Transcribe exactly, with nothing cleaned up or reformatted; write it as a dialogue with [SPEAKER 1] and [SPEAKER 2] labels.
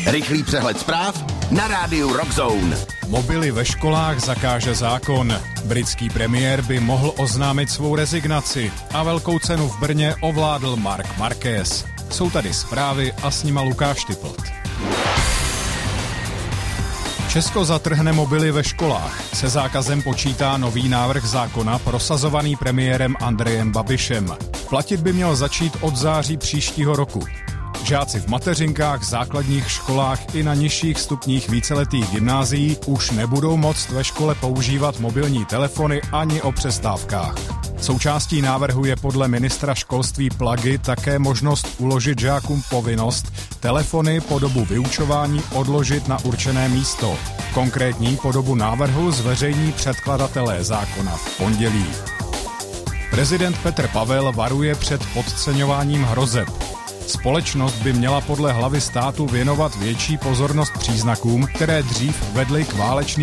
[SPEAKER 1] Rychlý přehled zpráv na rádiu Rockzone.
[SPEAKER 2] Mobily ve školách zakáže zákon. Britský premiér by mohl oznámit svou rezignaci a velkou cenu v Brně ovládl Marc Marquez. Jsou tady zprávy a s nima Lukáš Typlt. Česko zatrhne mobily ve školách. Se zákazem počítá nový návrh zákona prosazovaný premiérem Andrejem Babišem. Platit by měl začít od září příštího roku. Žáci v mateřinkách, základních školách i na nižších stupních víceletých gymnázií už nebudou moct ve škole používat mobilní telefony ani o přestávkách. Součástí návrhu je podle ministra školství Plagy také možnost uložit žákům povinnost telefony po dobu vyučování odložit na určené místo. Konkrétní podobu návrhu zveřejní předkladatelé zákona v pondělí. Prezident Petr Pavel varuje před podceňováním hrozeb. Společnost by měla podle hlavy státu věnovat větší pozornost příznakům, které dřív vedly k válečným